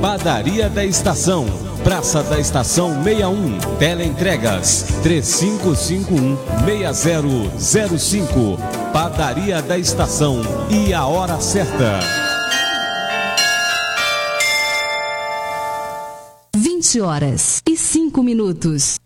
Padaria da Estação, Praça da Estação 61, Teleentregas 3551-6005. Padaria da Estação e a hora certa. 20h05.